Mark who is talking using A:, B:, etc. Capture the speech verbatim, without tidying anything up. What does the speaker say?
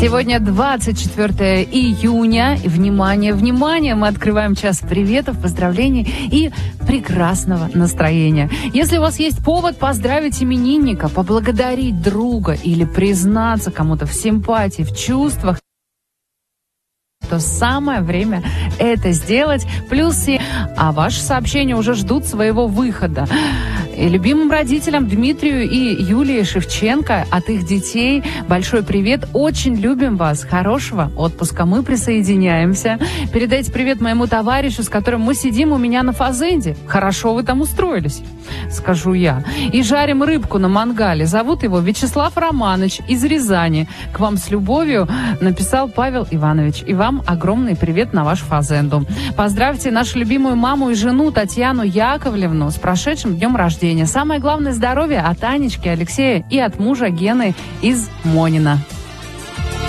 A: Сегодня двадцать четвёртое июня. И, внимание, внимание, мы открываем час приветов, поздравлений и прекрасного настроения. Если у вас есть повод поздравить именинника, поблагодарить друга или признаться кому-то в симпатии, в чувствах, то самое время это сделать. Плюс и... А ваши сообщения уже ждут своего выхода. И любимым родителям Дмитрию и Юлии Шевченко от их детей большой привет. Очень любим вас. Хорошего отпуска. Мы присоединяемся. Передайте привет моему товарищу, с которым мы сидим у меня на фазенде. Хорошо вы там устроились, скажу я. И жарим рыбку на мангале. Зовут его Вячеслав Романович из Рязани. К вам с любовью написал Павел Иванович. И вам огромный привет на вашу фазенду. Поздравьте нашу любимую маму и жену Татьяну Яковлевну с прошедшим днем рождения. Самое главное — здоровье от Анечки, Алексея и от мужа Гены из Монина.